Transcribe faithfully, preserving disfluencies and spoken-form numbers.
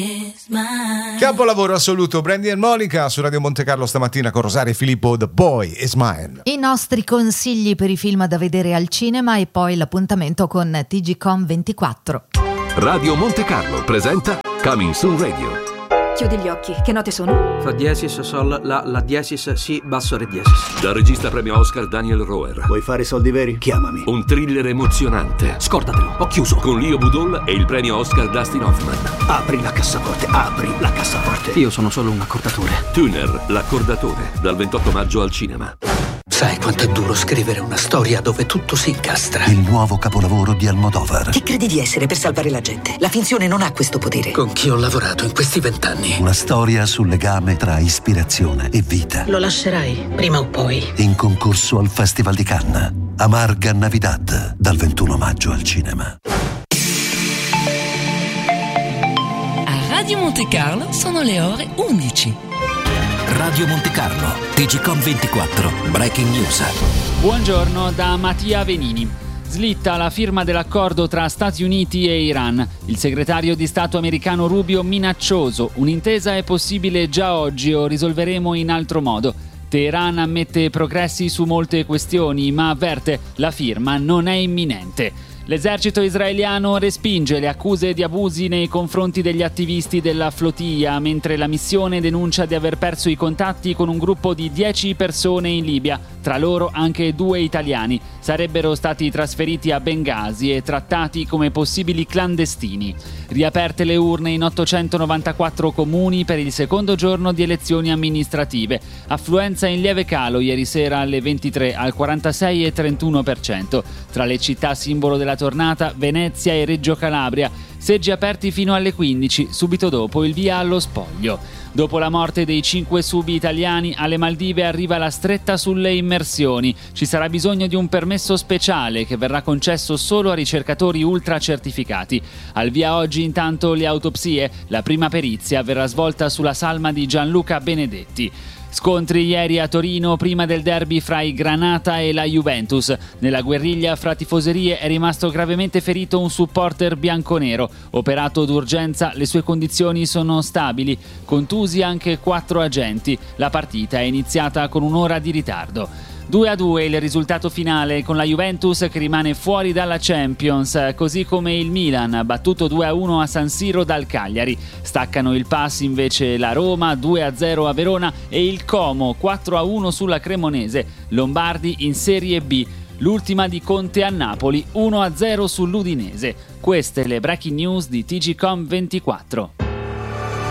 Capolavoro assoluto, Brandy e Monica su Radio Monte Carlo stamattina con Rosario e Filippo, The Boy Is Mine. I nostri consigli per i film da vedere al cinema e poi l'appuntamento con T G Com ventiquattro. Radio Monte Carlo presenta Coming Soon Radio. Chiudi gli occhi, che note sono? Fa diesis, sol, la, la diesis, si, basso, re diesis. Dal regista premio Oscar Daniel Roer. Vuoi fare soldi veri? Chiamami. Un thriller emozionante. Scordatelo, ho chiuso. Con Leo Budol e il premio Oscar Dustin Hoffman. Apri la cassaforte, apri la cassaforte. Io sono solo un accordatore. Tuner, l'accordatore, dal ventotto maggio al cinema. Sai quanto è duro scrivere una storia dove tutto si incastra? Il nuovo capolavoro di Almodovar. Chi credi di essere per salvare la gente? La finzione non ha questo potere. Con chi ho lavorato in questi vent'anni? Una storia sul legame tra ispirazione e vita. Lo lascerai, prima o poi. In concorso al Festival di Cannes. Amarga Navidad, dal ventuno maggio al cinema. A Radio Monte Carlo sono le ore undici. Radio Monte Carlo, T G Com ventiquattro, Breaking News. Buongiorno da Mattia Venini. Slitta la firma dell'accordo tra Stati Uniti e Iran. Il segretario di Stato americano Rubio minaccioso. Un'intesa è possibile già oggi o risolveremo in altro modo. Teheran ammette progressi su molte questioni, ma avverte la firma non è imminente. L'esercito israeliano respinge le accuse di abusi nei confronti degli attivisti della flotilla, mentre la missione denuncia di aver perso i contatti con un gruppo di dieci persone in Libia, tra loro anche due italiani. Sarebbero stati trasferiti a Bengasi e trattati come possibili clandestini. Riaperte le urne in ottocentonovantaquattro comuni per il secondo giorno di elezioni amministrative. Affluenza in lieve calo ieri sera alle ventitré al quarantasei virgola trentuno per cento. Tra le città simbolo della tornata, Venezia e Reggio Calabria. Seggi aperti fino alle quindici, subito dopo il via allo spoglio. Dopo la morte dei cinque subi italiani, alle Maldive arriva la stretta sulle immersioni. Ci sarà bisogno di un permesso speciale che verrà concesso solo a ricercatori ultra certificati. Al via oggi intanto le autopsie. La prima perizia verrà svolta sulla salma di Gianluca Benedetti. Scontri ieri a Torino prima del derby fra i Granata e la Juventus. Nella guerriglia fra tifoserie è rimasto gravemente ferito un supporter bianconero. Operato d'urgenza, le sue condizioni sono stabili. Contusi anche quattro agenti. La partita è iniziata con un'ora di ritardo. due a due il risultato finale, con la Juventus che rimane fuori dalla Champions, così come il Milan, battuto due a uno a San Siro dal Cagliari. Staccano il pass invece la Roma, due a zero a Verona, e il Como, quattro a uno sulla Cremonese. Lombardi in Serie B. L'ultima di Conte a Napoli, uno a zero sull'Udinese. Queste le breaking news di T G Com ventiquattro.